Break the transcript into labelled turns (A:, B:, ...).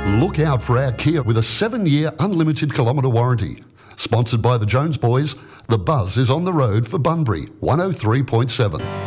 A: Look out for our Kia with a 7-year unlimited kilometre warranty. Sponsored by the Jones Boys, the buzz is on the road for Bunbury 103.7.